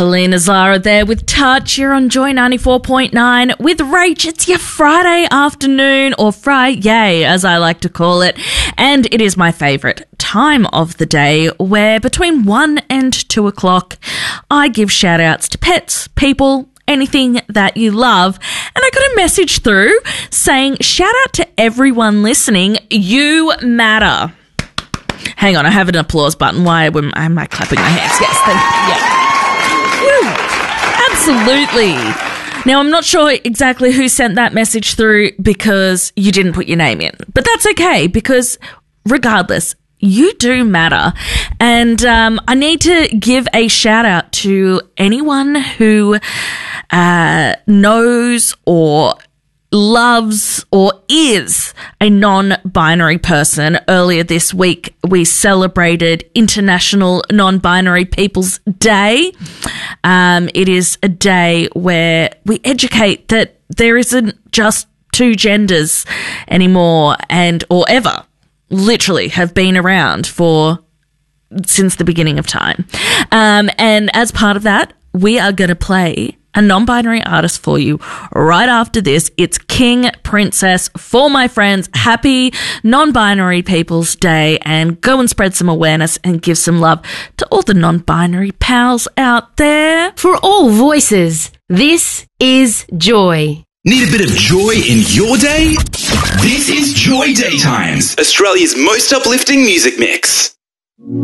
Alina Zara there with Touch. You're on Joy 94.9 with Rach. It's your Friday afternoon, or Friday as I like to call it, and it is my favourite time of the day where between 1 and 2 o'clock I give shout outs to pets, people, anything that you love. And I got a message through saying, shout out to everyone listening, you matter. Hang on, I have an applause button. Why am I clapping my hands? Yes, absolutely. Now, I'm not sure exactly who sent that message through because you didn't put your name in. But that's okay, because regardless, you do matter. And I need to give a shout out to anyone who knows or loves or is a non-binary person. Earlier this week, we celebrated International Non-Binary People's Day. It is a day where we educate that there isn't just two genders anymore or ever. Literally have been around since the beginning of time. And as part of that, we are going to play a non-binary artist for you right after this. It's King Princess. For my friends, happy Non-Binary People's Day, and go and spread some awareness and give some love to all the non-binary pals out there. For all voices, this is Joy. Need a bit of joy in your day? This is Joy Daytimes, Australia's most uplifting music mix.